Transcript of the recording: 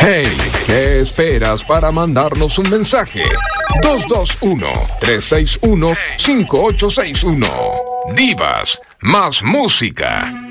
Hey, ¿qué esperas para mandarnos un mensaje? 221-361-5861. Divas, más música.